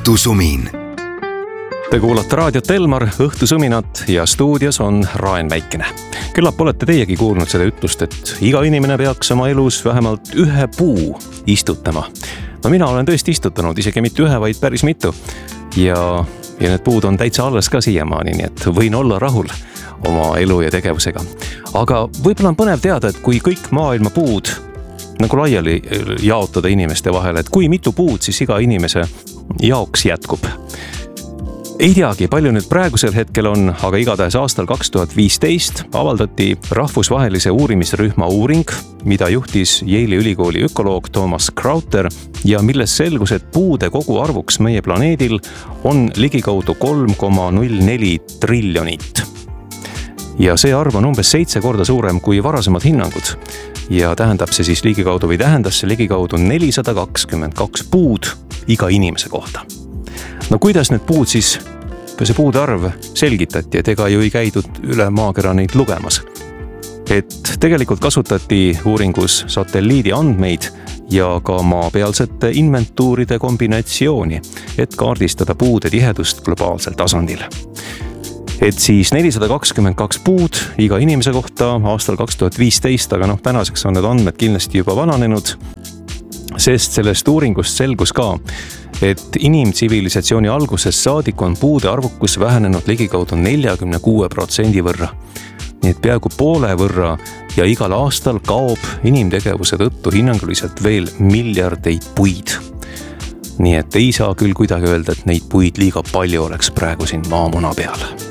Õhtusumin. Te kuulate raadiot Elmar, Õhtusuminat ja stuudios on Raen Väikene. Küllap olete teiegi kuulnud seda ütlust, et iga inimene peaks oma elus vähemalt ühe puu istutama. No mina olen tõesti istutanud, isegi mitte ühe, vaid päris mitu. Ja need puud on täitsa alles ka siiamaani, nii et võin olla rahul oma elu ja tegevusega. Aga võib-olla on põnev teada, et kui kõik maailma puud nagu laiali jaotada inimeste vahel, et kui mitu puud siis iga inimese jaoks jätkub. Ei teagi, palju nüüd praegusel hetkel on, aga igatahes aastal 2015 avaldati rahvusvahelise uurimisrühma uuring, mida juhtis Yale'i ülikooli ökoloog Thomas Crowther ja milles selgus, et puude kogu arvuks meie planeedil on ligikaudu 3,04 triljonit. Ja see arv on umbes 7 korda suurem kui varasemad hinnangud. Ja tähendas see ligikaudu 422 puud iga inimese kohta. No kuidas need puud siis, see puude arv selgitati, et ega ju ei käidud üle maakera neid lugemas. Et tegelikult kasutati uuringus satelliidi andmeid ja ka maapealsete inventuuride kombinatsiooni, et kaardistada puude tihedust globaalsel tasandil. Et siis 422 puud iga inimese kohta aastal 2015, aga tänaseks on need andmed kindlasti juba vananenud, sest sellest uuringust selgus ka, et inimtsivilisatsiooni algusest saadik on puude arvukus vähenenud ligikaudu 46% võrra. Nii et peaaegu poole võrra ja igal aastal kaob inimtegevuse tõttu hinnanguliselt veel miljardeid puid. Nii et ei saa küll kuidagi öelda, et neid puid liiga palju oleks praegu siin maamuna peal.